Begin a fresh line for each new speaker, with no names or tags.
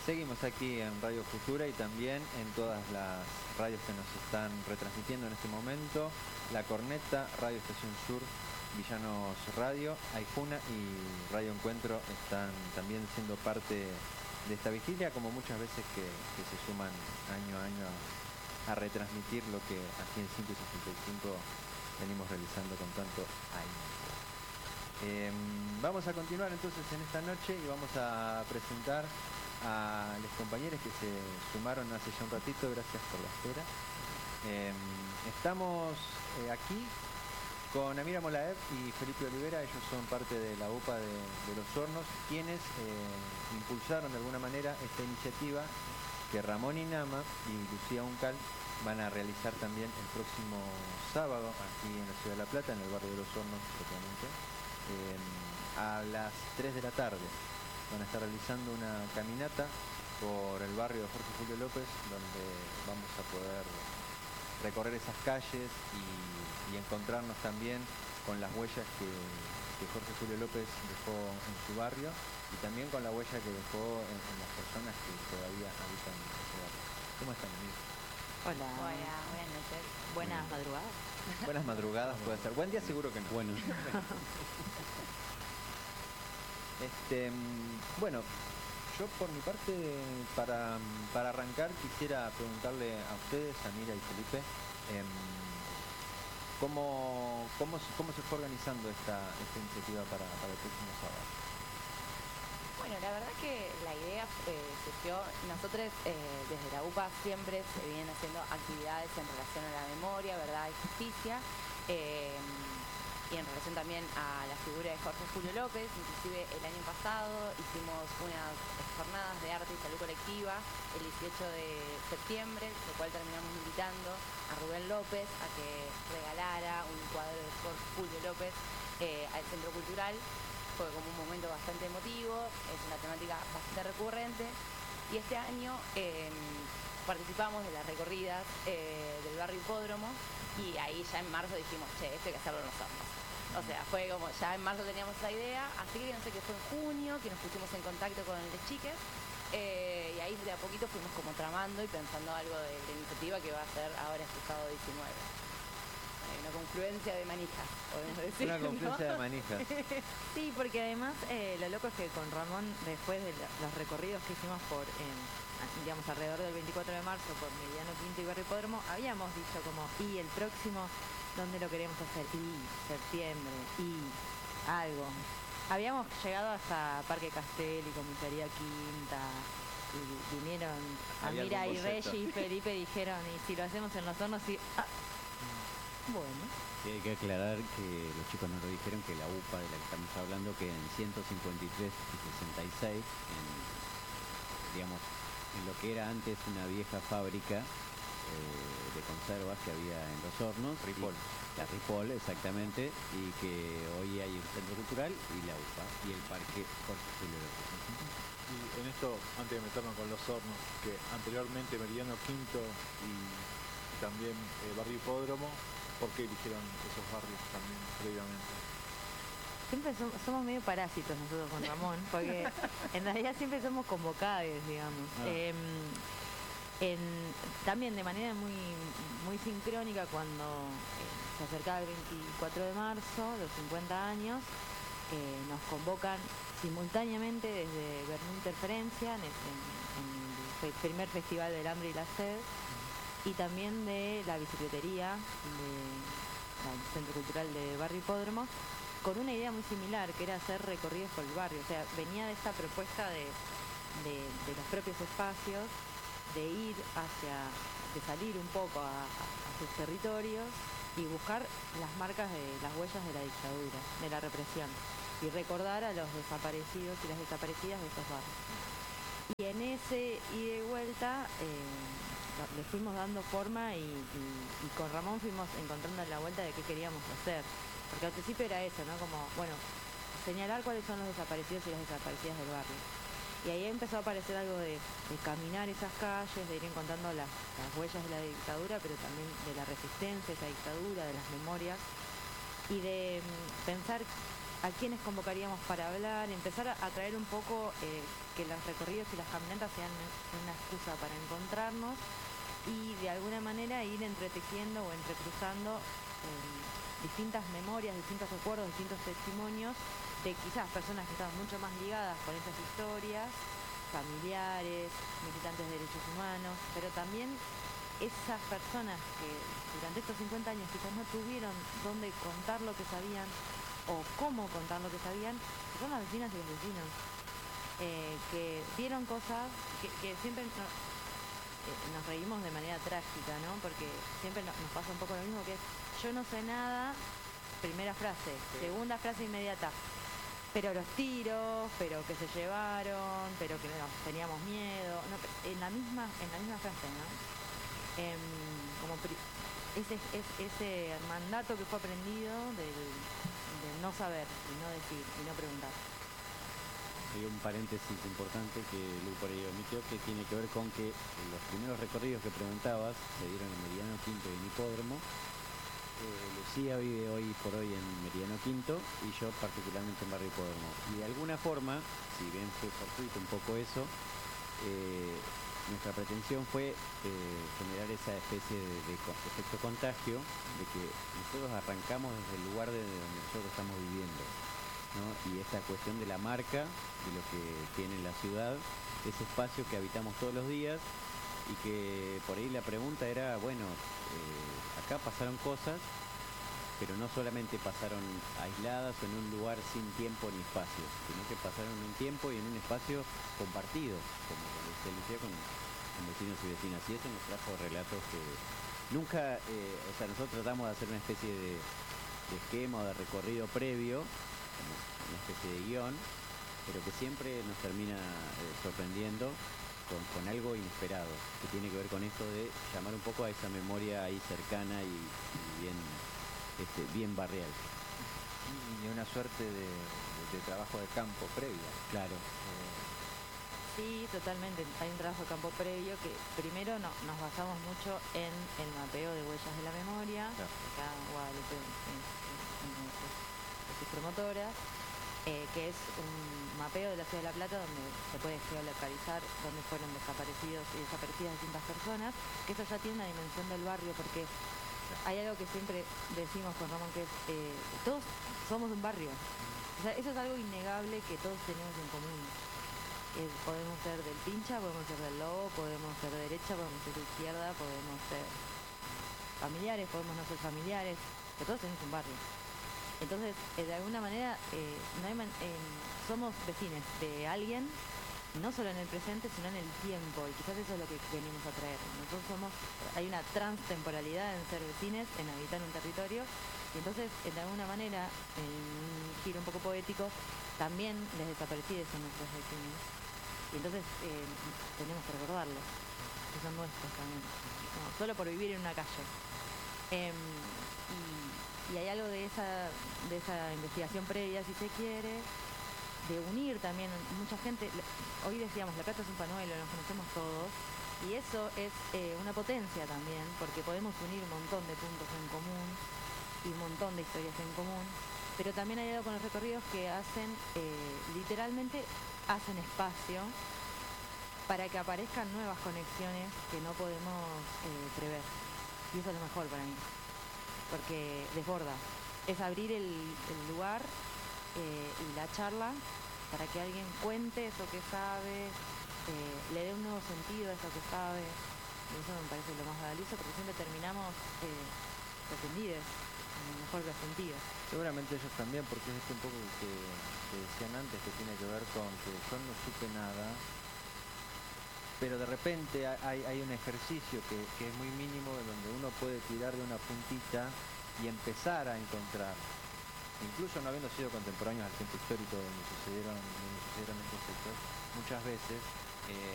Seguimos aquí en Radio Futura y también en todas las radios que nos están retransmitiendo en este momento. La Corneta, Radio Estación Sur, Villanos Radio, Aijuna y Radio Encuentro están también siendo parte de esta vigilia, como muchas veces que se suman año a año a retransmitir lo que aquí en 165 venimos realizando con tanto ahínco. Vamos a continuar entonces en esta noche y vamos a presentar a los compañeros que se sumaron hace ya un ratito. Gracias por la espera. Estamos aquí con Amira Molaev y Felipe Olivera. Ellos son parte de la UPA de Los Hornos, quienes impulsaron de alguna manera esta iniciativa que Ramón Inama y Lucía Uncal van a realizar también el próximo sábado aquí en la Ciudad de La Plata, en el barrio de Los Hornos, propiamente, a las 3 de la tarde. Van a estar realizando una caminata por el barrio de Jorge Julio López, donde vamos a poder recorrer esas calles y encontrarnos también con las huellas que Jorge Julio López dejó en su barrio y también con la huella que dejó en las personas que todavía habitan en ese barrio. ¿Cómo están, amigos?
Hola. Hola, buenas noches. Buenas madrugadas.
Buenas madrugadas puede ser. Buen día seguro que no.
Bueno.
Bueno, yo por mi parte, para arrancar, quisiera preguntarle a ustedes, a Mira y Felipe, ¿cómo se fue organizando esta iniciativa para el próximo sábado?
Bueno, la verdad que la idea surgió, nosotros desde la UPA siempre se vienen haciendo actividades en relación a la memoria, verdad y justicia, y en relación también a la figura de Jorge Julio López. Inclusive el año pasado hicimos unas jornadas de arte y salud colectiva el 18 de septiembre, lo cual terminamos invitando a Rubén López a que regalara un cuadro de Jorge Julio López al Centro Cultural. Fue como un momento bastante emotivo, es una temática bastante recurrente, y este año participamos de las recorridas del barrio Hipódromo, y ahí ya en marzo dijimos, che, esto hay que hacerlo nosotros. O sea, fue como, ya en marzo teníamos esa idea, así que no sé qué fue en junio, que nos pusimos en contacto con las chiques, y ahí de a poquito fuimos como tramando y pensando algo de la iniciativa que va a ser ahora este sábado 19. Una confluencia de manijas, podemos decir.
Una confluencia, ¿no?, de manijas.
Sí, porque además lo loco es que con Ramón, después de los recorridos que hicimos por, digamos, alrededor del 24 de marzo por Meridiano Quinto y Barrio Hipódromo, habíamos dicho como, y el próximo, ¿dónde lo queremos hacer? Y septiembre, y algo. Habíamos llegado hasta Parque Castel y Comisaría Quinta, y vinieron Amira y Reggie y Felipe, dijeron, y si lo hacemos en Los Hornos, y... Bueno.
Sí, hay que aclarar que los chicos nos lo dijeron, que la UPA de la que estamos hablando, que en 153 y 66, digamos, en lo que era antes una vieja fábrica de conservas que había en Los Hornos.
Ripoll.
La Ripoll, exactamente, y que hoy hay un centro cultural y la UPA y el parque Jorge Julio López.
Y en esto, antes de meternos con Los Hornos, que anteriormente Meridiano Quinto y también Barrio Hipódromo, ¿por qué eligieron esos barrios también previamente?
Siempre somos medio parásitos nosotros con Ramón, porque en realidad siempre somos convocados, digamos. También de manera muy sincrónica, cuando se acercaba el 24 de marzo, los 50 años, nos convocan simultáneamente desde Bermú Interferencia, en el primer Festival del Hambre y la Sed, y también de la bicicletería del Centro Cultural de Barrio Hipódromo, con una idea muy similar, que era hacer recorridos por el barrio. O sea, venía de esta propuesta de los propios espacios, de salir un poco a sus territorios y buscar las marcas de las huellas de la dictadura, de la represión, y recordar a los desaparecidos y las desaparecidas de estos barrios. Y en ese ida y vuelta le fuimos dando forma y con Ramón fuimos encontrando la vuelta de qué queríamos hacer. Porque al principio era eso, ¿no? Como, bueno, señalar cuáles son los desaparecidos y las desaparecidas del barrio. Y ahí empezó a aparecer algo de caminar esas calles, de ir encontrando las huellas de la dictadura, pero también de la resistencia a esa dictadura, de las memorias, y de pensar a quiénes convocaríamos para hablar, empezar a traer un poco que los recorridos y las caminatas sean una excusa para encontrarnos y de alguna manera ir entretejiendo o entrecruzando distintas memorias, distintos recuerdos, distintos testimonios de quizás personas que estaban mucho más ligadas con esas historias, familiares, militantes de derechos humanos, pero también esas personas que durante estos 50 años quizás no tuvieron dónde contar lo que sabían o cómo contar lo que sabían, que son las vecinas y los vecinos, que vieron cosas que siempre nos reímos de manera trágica, ¿no? Porque siempre nos pasa un poco lo mismo, que es yo no sé nada, primera frase, segunda frase inmediata, pero los tiros, pero que se llevaron, pero que teníamos miedo, no, en la misma frase, ¿no? Ese mandato que fue aprendido del no saber y no decir y no preguntar.
Hay un paréntesis importante que Lu por ahí omitió, que tiene que ver con que los primeros recorridos que preguntabas se dieron en Meridiano Quinto y en Hipódromo. Lucía vive hoy por hoy en Meridiano Quinto y yo particularmente en Barrio Hipódromo. Y de alguna forma, si bien fue fortuito un poco eso, nuestra pretensión fue generar esa especie de efecto contagio, de que nosotros arrancamos desde el lugar de donde nosotros estamos viviendo, ¿no? Y esta cuestión de la marca, de lo que tiene la ciudad, ese espacio que habitamos todos los días, y que por ahí la pregunta era, bueno, acá pasaron cosas, pero no solamente pasaron aisladas o en un lugar sin tiempo ni espacio, sino que pasaron en un tiempo y en un espacio compartido, como decía Lucía, con vecinos y vecinas. Y eso nos trajo relatos que nunca, o sea, nosotros tratamos de hacer una especie de esquema o de recorrido previo, como una especie de guión, pero que siempre nos termina sorprendiendo con algo inesperado, que tiene que ver con esto de llamar un poco a esa memoria ahí cercana y bien barrial.
Y una suerte de trabajo de campo previo.
Claro.
Sí, totalmente. Hay un trabajo de campo previo que primero nos basamos mucho en el mapeo de huellas de la memoria,
Claro.
acá Guadalupe es sus promotoras, que es un mapeo de la Ciudad de La Plata donde se puede geolocalizar dónde fueron desaparecidos y desaparecidas distintas personas, que eso ya tiene una dimensión del barrio, porque hay algo que siempre decimos con Ramón, que es todos somos un barrio. O sea, eso es algo innegable que todos tenemos en común. Podemos ser del Pincha, podemos ser del Lobo, podemos ser de derecha, podemos ser de izquierda, podemos ser familiares, podemos no ser familiares, pero todos tenemos un barrio. Entonces, de alguna manera, somos vecinos de alguien, no solo en el presente, sino en el tiempo, y quizás eso es lo que venimos a traer. Nosotros hay una transtemporalidad en ser vecinos, en habitar un territorio, y entonces, de alguna manera, en un giro un poco poético, también les desaparecidos son nuestros vecinos. Y entonces tenemos que recordarlos, que son nuestros también, no, solo por vivir en una calle. Y hay algo de esa investigación previa, si se quiere, de unir también mucha gente. Hoy decíamos, La Plata es un pañuelo, nos conocemos todos, y eso es una potencia también, porque podemos unir un montón de puntos en común y un montón de historias en común, pero también hay algo con los recorridos que hacen, literalmente hacen espacio para que aparezcan nuevas conexiones que no podemos prever, y eso es lo mejor para mí, porque desborda, es abrir el lugar y la charla para que alguien cuente eso que sabe, le dé un nuevo sentido a eso que sabe, y eso me parece lo más valioso, porque siempre terminamos sorprendidos, en el mejor de los sentidos.
Seguramente ellos también, porque es esto un poco que decían antes, que tiene que ver con que yo no supe nada, pero de repente hay un ejercicio que es muy mínimo, en donde uno puede tirar de una puntita y empezar a encontrar, incluso no habiendo sido contemporáneos al tiempo histórico donde sucedieron estos hechos, muchas veces